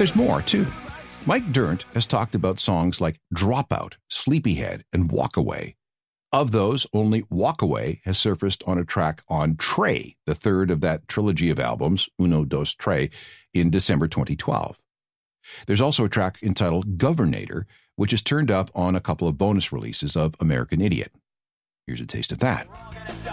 There's more, too. Mike Dirnt has talked about songs like Dropout, Sleepyhead, and Walk Away. Of those, only Walk Away has surfaced on a track on Trey, the third of that trilogy of albums, Uno, Dos, Trey, in December 2012. There's also a track entitled Governator, which is turned up on a couple of bonus releases of American Idiot. Here's a taste of that.